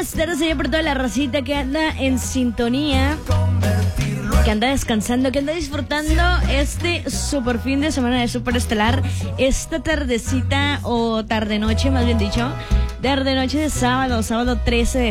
buenas tardes allá por toda la racita que anda en sintonía, que anda descansando, que anda disfrutando este super fin de semana de Superestelar, esta tardecita o tarde-noche, más bien dicho, tarde-noche de sábado 13 de